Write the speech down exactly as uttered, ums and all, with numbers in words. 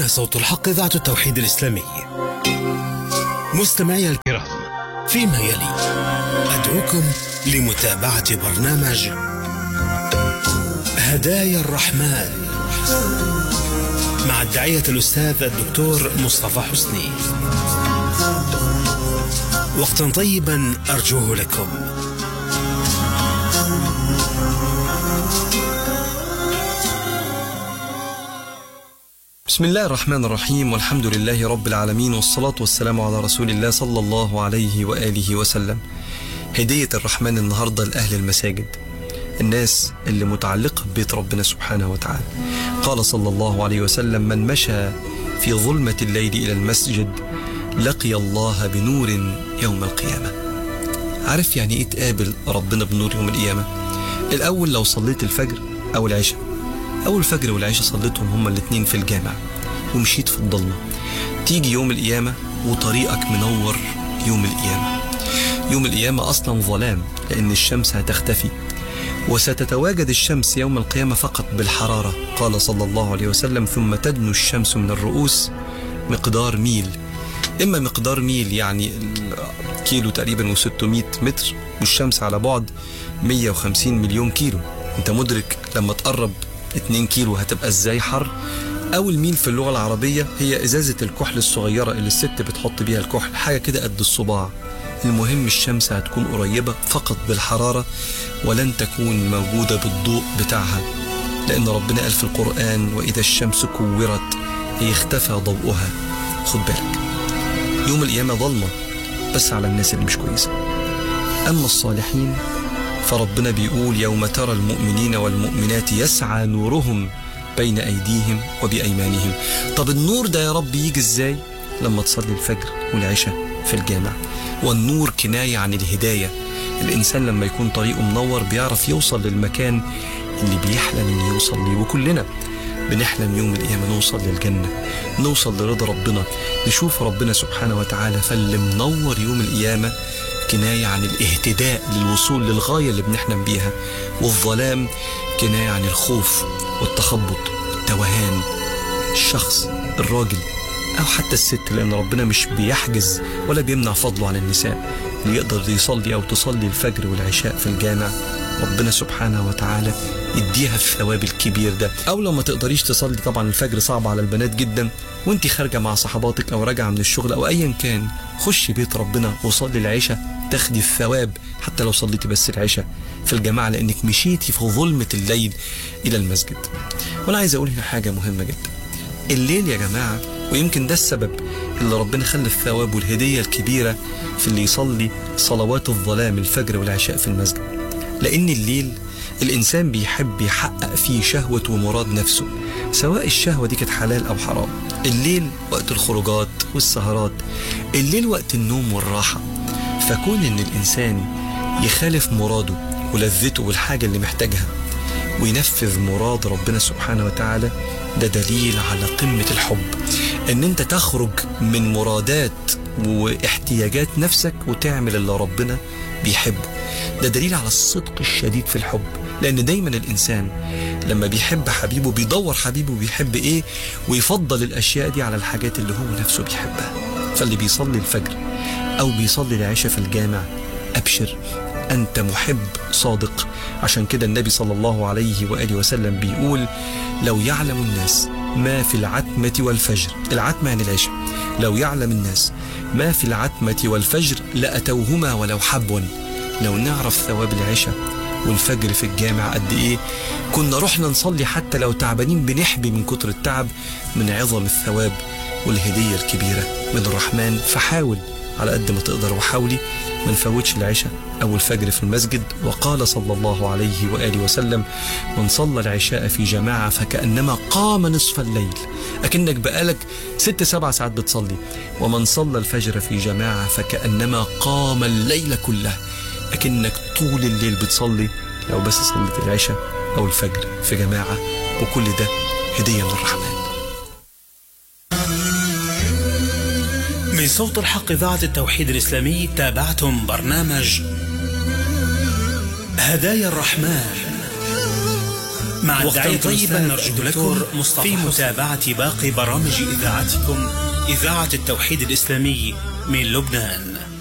هنا صوت الحق إذاعة التوحيد الإسلامي. مستمعي الكرام، فيما يلي أدعوكم لمتابعة برنامج هدايا الرحمن مع الداعية الأستاذ الدكتور مصطفى حسني. وقتا طيبا أرجوه لكم. بسم الله الرحمن الرحيم، والحمد لله رب العالمين، والصلاة والسلام على رسول الله صلى الله عليه وآله وسلم. هدية الرحمن النهاردة لأهل المساجد، الناس اللي متعلقة ببيت ربنا سبحانه وتعالى. قال صلى الله عليه وسلم: من مشى في ظلمة الليل إلى المسجد لقي الله بنور يوم القيامة. عارف يعني إيه تقابل ربنا بنور يوم القيامة؟ الأول لو صليت الفجر أو العشاء، أول الفجر والعشاء صليتهم هما الاثنين في الجامع ومشيت في الضلمة، تيجي يوم القيامة وطريقك منور. يوم القيامة يوم القيامة أصلا ظلام، لأن الشمس هتختفي، وستتواجد الشمس يوم القيامة فقط بالحرارة. قال صلى الله عليه وسلم: ثم تدنو الشمس من الرؤوس مقدار ميل. إما مقدار ميل يعني كيلو تقريبا وستمائة متر، والشمس على بعد مئة وخمسين مليون كيلو. انت مدرك لما تقرب اتنين كيلو هتبقى ازاي حر؟ او الميل في اللغة العربية هي ازازة الكحل الصغيرة اللي الست بتحط بيها الكحل، حاجة كده قد الصباع. المهم الشمس هتكون قريبة فقط بالحرارة، ولن تكون موجودة بالضوء بتاعها، لأن ربنا قال في القرآن: وإذا الشمس كورت، هي اختفى ضوءها. خد بالك، يوم القيامة ظلمة بس على الناس اللي مش كويسة. أما الصالحين فربنا بيقول: يوم ترى المؤمنين والمؤمنات يسعى نورهم بين أيديهم وبأيمانهم. طب النور ده يا رب يجي ازاي؟ لما تصلي الفجر والعشاء في الجامع. والنور كناية عن الهداية. الإنسان لما يكون طريقه منور بيعرف يوصل للمكان اللي بيحلم إنه يوصل ليه، وكلنا بنحلم يوم القيامة نوصل للجنة، نوصل لرضا ربنا، نشوف ربنا سبحانه وتعالى. فاللي منور يوم القيامة كناية عن الاهتداء للوصول للغاية اللي بنحلم بيها، والظلام كناية عن الخوف والتخبط والتوهان. الشخص الراجل أو حتى الست، لأن ربنا مش بيحجز ولا بيمنع فضله عن النساء، اللي يقدر يصلي أو تصلي الفجر والعشاء في الجامع ربنا سبحانه وتعالى يديها الثواب الكبير ده. أو لو ما تقدريش تصلي، طبعا الفجر صعب على البنات جدا، وانت خارجة مع صحباتك أو راجعة من الشغل أو أيا كان، خشي بيت ربنا وصلي العشاء، تاخدي الثواب حتى لو صليتي بس العشاء في الجماعة، لأنك مشيتي في ظلمة الليل إلى المسجد. وأنا عايز أقول هنا حاجة مهمة جدا. الليل يا جماعة، ويمكن ده السبب اللي ربنا خلى الثواب والهدية الكبيرة في اللي يصلي صلوات الظلام الفجر والعشاء في المسجد، لأن الليل الإنسان بيحب يحقق فيه شهوة ومراد نفسه، سواء الشهوة دي كانت حلال أو حرام. الليل وقت الخروجات والسهرات، الليل وقت النوم والراحة. فكون إن الإنسان يخالف مراده ولذته والحاجة اللي محتاجها وينفذ مراد ربنا سبحانه وتعالى، ده دليل على قمة الحب. ان انت تخرج من مرادات واحتياجات نفسك وتعمل اللي ربنا بيحبه، ده دليل على الصدق الشديد في الحب. لان دايما الانسان لما بيحب حبيبه بيدور حبيبه بيحب ايه، ويفضل الاشياء دي على الحاجات اللي هو نفسه بيحبها. فاللي بيصلي الفجر او بيصلي العشاء في الجامع، ابشر، أنت محب صادق. عشان كده النبي صلى الله عليه وآله وسلم بيقول: لو يعلم الناس ما في العتمة والفجر، العتمة يعني العشاء، لو يعلم الناس ما في العتمة والفجر لأتوهما ولو حبوا. لو نعرف ثواب العشاء والفجر في الجامع قد إيه، كنا رحنا نصلي حتى لو تعبانين بنحبي من كتر التعب، من عظم الثواب والهدية الكبيرة من الرحمن. فحاول على قد ما تقدر وحاولي ما نفوتش العشاء أو الفجر في المسجد. وقال صلى الله عليه وآله وسلم: من صلى العشاء في جماعة فكأنما قام نصف الليل، أكنك بقالك ست سبع ساعات بتصلي. ومن صلى الفجر في جماعة فكأنما قام الليل كله، أكنك طول الليل بتصلي لو بس صليت العشاء أو الفجر في جماعة. وكل ده هدية من الرحمن. من صوت الحق إذاعة التوحيد الإسلامي تابعتم برنامج هدايا الرحمن مع الداعية طيبا نرشد لكم في متابعة باقي برامج إذاعتكم إذاعة التوحيد الإسلامي من لبنان.